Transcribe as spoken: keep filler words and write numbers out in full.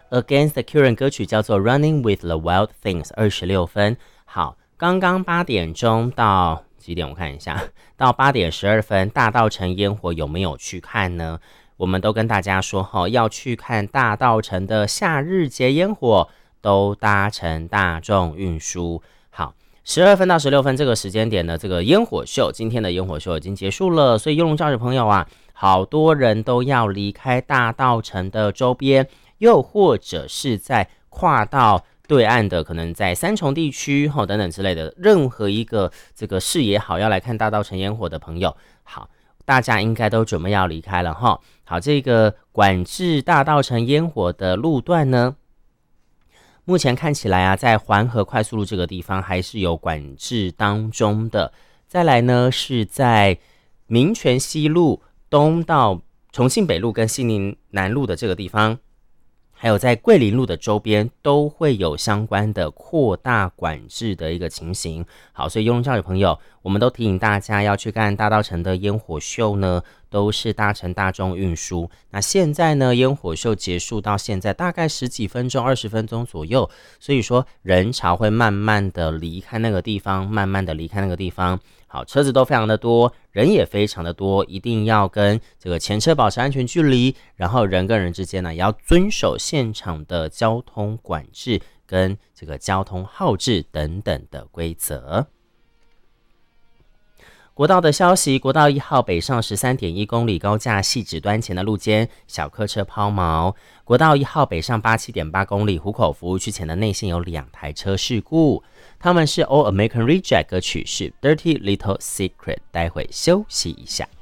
Against the Current 歌曲叫做 Running with the Wild Things 二十六分。好，刚刚八点钟到几点我看一下，到八点十二分大稻埕烟火有没有去看呢？我们都跟大家说、哦、要去看大稻埕的夏日节烟火，都搭乘大众运输。好，十二分到十六分这个时间点呢，这个烟火秀，今天的烟火秀已经结束了，所以优龙教室朋友啊，好多人都要离开大稻埕的周边，又或者是在跨到对岸的，可能在三重地区、哦、等等之类的，任何一个这个视野好要来看大稻埕烟火的朋友，好，大家应该都准备要离开了哈。好，这个管制大稻埕烟火的路段呢，目前看起来啊，在环河快速路这个地方还是有管制当中的。再来呢，是在民权西路东到重庆北路跟西宁南路的这个地方，还有在桂林路的周边都会有相关的扩大管制的一个情形。好，所以优龙教育朋友，我们都提醒大家要去看大稻埕的烟火秀呢，都是搭乘大众运输。那现在呢，烟火秀结束到现在大概十几分钟、二十分钟左右，所以说人潮会慢慢的离开那个地方，慢慢的离开那个地方。好，车子都非常的多，人也非常的多，一定要跟这个前车保持安全距离，然后人跟人之间呢，也要遵守现场的交通管制跟这个交通号志等等的规则。国道的消息，国道一号北上 十三点一公里高架汐止端前的路肩小客车抛锚，国道一号北上 八十七点八公里湖口服务区前的内线有两台车事故，他们是 All American Reject 歌曲是 Dirty Little Secret， 待会休息一下。